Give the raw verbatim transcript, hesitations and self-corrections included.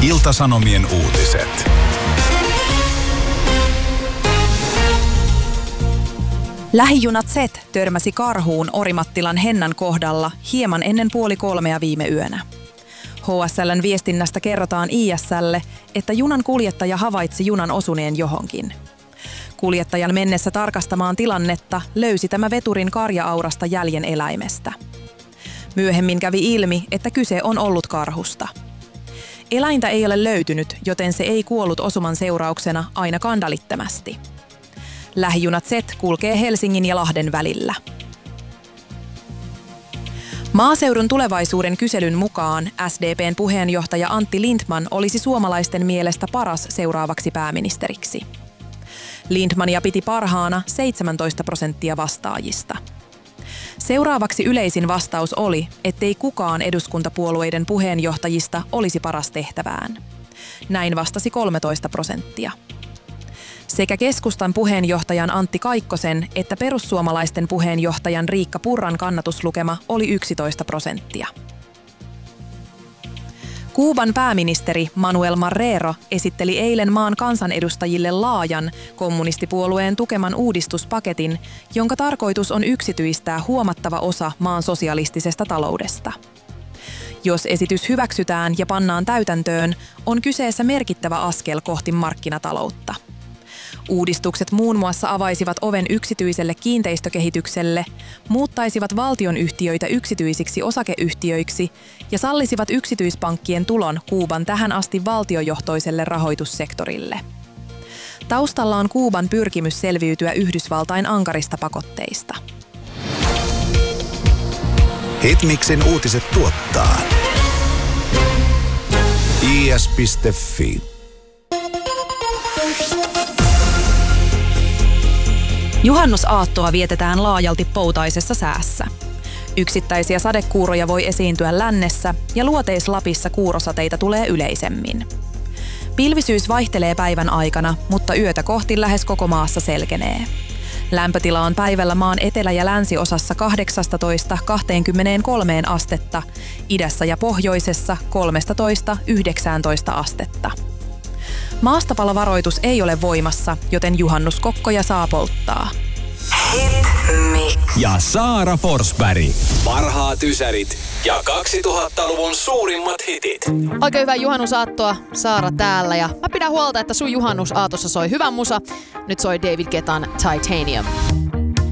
Ilta-Sanomien uutiset. Lähijuna Z törmäsi karhuun Orimattilan Hennan kohdalla hieman ennen puoli kolmea viime yönä. H S L:n viestinnästä kerrotaan I S L:lle, että junan kuljettaja havaitsi junan osuneen johonkin. Kuljettajan mennessä tarkastamaan tilannetta löysi tämä veturin karja-aurasta jäljen eläimestä. Myöhemmin kävi ilmi, että kyse on ollut karhusta. Eläintä ei ole löytynyt, joten se ei kuollut osuman seurauksena ainakaan välittömästi. Lähijuna Z kulkee Helsingin ja Lahden välillä. Maaseudun tulevaisuuden kyselyn mukaan S D P:n puheenjohtaja Antti Lindtman olisi suomalaisten mielestä paras seuraavaksi pääministeriksi. Lindtmania piti parhaana seitsemäntoista prosenttia vastaajista. Seuraavaksi yleisin vastaus oli, ettei kukaan eduskuntapuolueiden puheenjohtajista olisi paras tehtävään. Näin vastasi kolmetoista prosenttia. Sekä keskustan puheenjohtajan Antti Kaikkosen että perussuomalaisten puheenjohtajan Riikka Purran kannatuslukema oli yksitoista prosenttia. Kuuban pääministeri Manuel Marrero esitteli eilen maan kansanedustajille laajan kommunistipuolueen tukeman uudistuspaketin, jonka tarkoitus on yksityistää huomattava osa maan sosialistisesta taloudesta. Jos esitys hyväksytään ja pannaan täytäntöön, on kyseessä merkittävä askel kohti markkinataloutta. Uudistukset muun muassa avaisivat oven yksityiselle kiinteistökehitykselle, muuttaisivat valtionyhtiöitä yksityisiksi osakeyhtiöiksi ja sallisivat yksityispankkien tulon Kuuban tähän asti valtiojohtoiselle rahoitussektorille. Taustalla on Kuuban pyrkimys selviytyä Yhdysvaltain ankarista pakotteista. Hitmixin uutiset tuottaa I S piste Fi. Juhannusaattoa vietetään laajalti poutaisessa säässä. Yksittäisiä sadekuuroja voi esiintyä lännessä ja Luoteis-Lapissa kuurosateita tulee yleisemmin. Pilvisyys vaihtelee päivän aikana, mutta yötä kohti lähes koko maassa selkenee. Lämpötila on päivällä maan etelä- ja länsiosassa kahdeksastatoista kaksikymmentäkolme astetta, idässä ja pohjoisessa kolmetoista yhdeksäntoista astetta. Maastopalovaroitus ei ole voimassa, joten juhannuskokkoja saa polttaa. Hitmix. Ja Saara Forsberg. Parhaat ysärit ja kaksituhattaluvun suurimmat hitit. Oikein hyvää juhannusaattoa, Saara täällä. Ja mä pidän huolta, että sun juhannusaatossa soi hyvä musa. Nyt soi David Guettan Titanium.